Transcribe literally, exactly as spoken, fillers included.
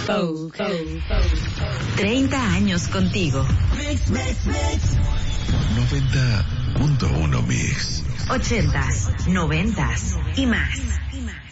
treinta años contigo. noventa punto uno Mix. ochentas, noventas y más.